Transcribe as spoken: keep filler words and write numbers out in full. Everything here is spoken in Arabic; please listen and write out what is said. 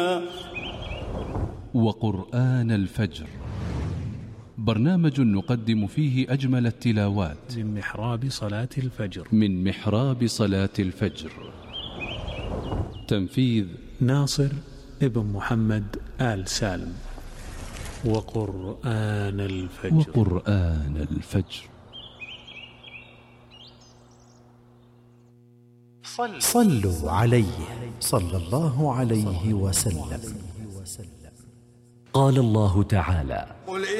وقرآن الفجر، برنامج نقدم فيه أجمل التلاوات من محراب صلاة الفجر من محراب صلاة الفجر. تنفيذ ناصر ابن محمد آل سالم. وقرآن الفجر وقرآن الفجر. صلوا عليه صلى الله عليه وسلم. قال الله تعالى: